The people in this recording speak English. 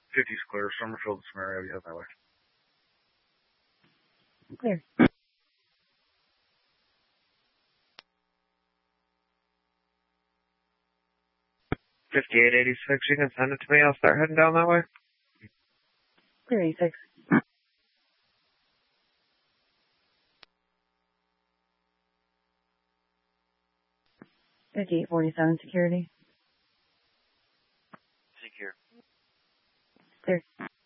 50's clear. Summerfield, Samaria, yeah, that way. Clear. 5886, you can send it to me. I'll start heading down that way. Clear 86. $5847 security. Secure. Clear.